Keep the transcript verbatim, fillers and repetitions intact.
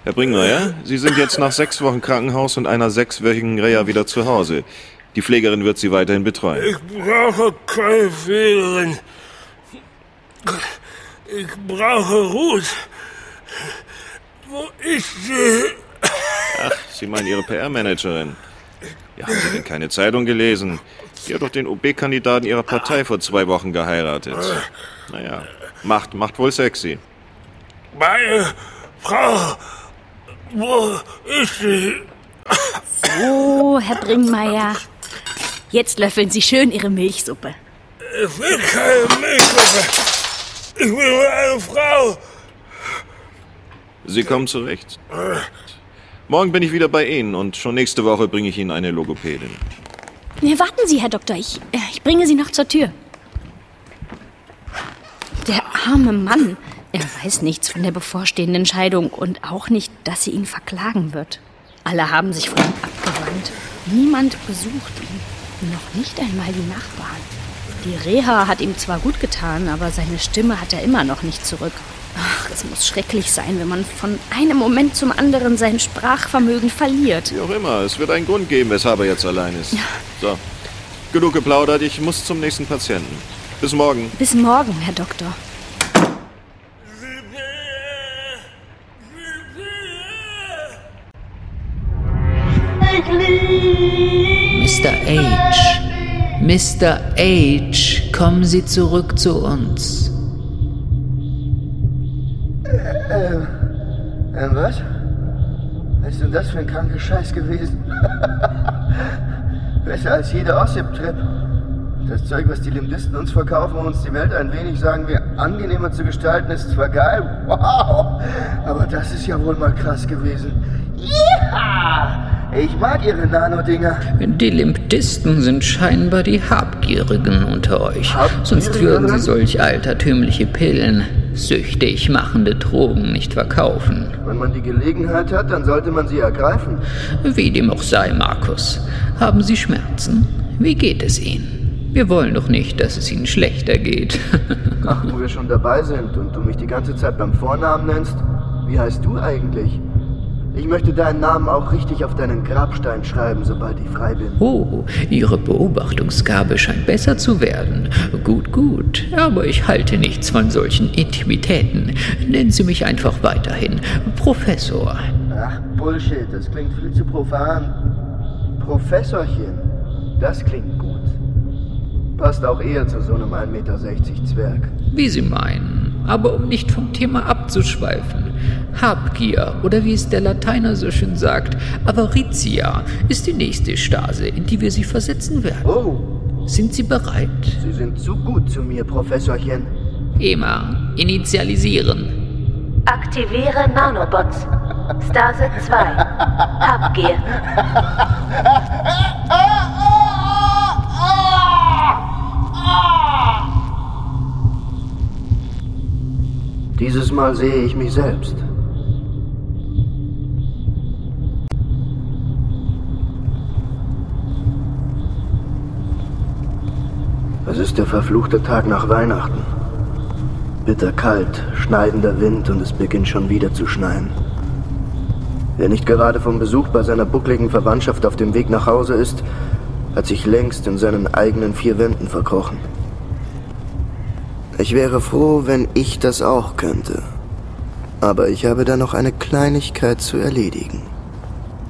Herr Bringmeier, Sie sind jetzt nach sechs Wochen Krankenhaus und einer sechswöchigen Reha wieder zu Hause. Die Pflegerin wird Sie weiterhin betreuen. Ich brauche keine Pflegerin. Ich brauche Ruth. Wo ist sie? Ach, Sie meinen Ihre P R-Managerin. Ja, haben Sie denn keine Zeitung gelesen? Die hat doch den O B-Kandidaten Ihrer Partei vor zwei Wochen geheiratet. Naja, Macht, macht wohl sexy. Meine Frau, wo ist sie? So, Herr Bringmeier. Jetzt löffeln Sie schön Ihre Milchsuppe. Ich will keine Milchsuppe. Ich will nur eine Frau. Sie kommen zurecht. Morgen bin ich wieder bei Ihnen und schon nächste Woche bringe ich Ihnen eine Logopädin. Nee, warten Sie, Herr Doktor. Ich, ich bringe Sie noch zur Tür. Der arme Mann. Er weiß nichts von der bevorstehenden Scheidung und auch nicht, dass sie ihn verklagen wird. Alle haben sich von ihm abgewandt. Niemand besucht ihn. Noch nicht einmal die Nachbarn. Die Reha hat ihm zwar gut getan, aber seine Stimme hat er immer noch nicht zurück. Ach, es muss schrecklich sein, wenn man von einem Moment zum anderen sein Sprachvermögen verliert. Wie auch immer, es wird einen Grund geben, weshalb er jetzt allein ist. Ja. So, genug geplaudert, ich muss zum nächsten Patienten. Bis morgen. Bis morgen, Herr Doktor. Mister H. Mister H., kommen Sie zurück zu uns. Äh, äh, was? Was ist denn das für ein kranker Scheiß gewesen? Besser als jeder Ossip-Trip. Das Zeug, was die Limbisten uns verkaufen, um uns die Welt ein wenig, sagen wir, angenehmer zu gestalten, ist zwar geil, wow, aber das ist ja wohl mal krass gewesen. Ja! Ich mag ihre Nano-Dinger. Die Limbdisten sind scheinbar die Habgierigen unter euch. Sonst würden sie solch altertümliche Pillen, süchtig machende Drogen nicht verkaufen. Wenn man die Gelegenheit hat, dann sollte man sie ergreifen. Wie dem auch sei, Markus. Haben Sie Schmerzen? Wie geht es Ihnen? Wir wollen doch nicht, dass es Ihnen schlechter geht. Ach, wo wir schon dabei sind und du mich die ganze Zeit beim Vornamen nennst, wie heißt du eigentlich? Ich möchte deinen Namen auch richtig auf deinen Grabstein schreiben, sobald ich frei bin. Oh, Ihre Beobachtungsgabe scheint besser zu werden. Gut, gut. Aber ich halte nichts von solchen Intimitäten. Nennen Sie mich einfach weiterhin Professor. Ach, Bullshit. Das klingt viel zu profan. Professorchen. Das klingt gut. Passt auch eher zu so einem ein Meter sechzig Zwerg. Wie Sie meinen. Aber um nicht vom Thema abzuschweifen. Habgier, oder wie es der Lateiner so schön sagt, Avaritia, ist die nächste Stase, in die wir Sie versetzen werden. Oh. Sind Sie bereit? Sie sind zu gut zu mir, Professorchen. Ema, initialisieren. Aktiviere Nanobots. Stase zwei. Habgier. Dieses Mal sehe ich mich selbst. Es ist der verfluchte Tag nach Weihnachten. Bitterkalt, schneidender Wind und es beginnt schon wieder zu schneien. Wer nicht gerade vom Besuch bei seiner buckligen Verwandtschaft auf dem Weg nach Hause ist, hat sich längst in seinen eigenen vier Wänden verkrochen. Ich wäre froh, wenn ich das auch könnte. Aber ich habe da noch eine Kleinigkeit zu erledigen.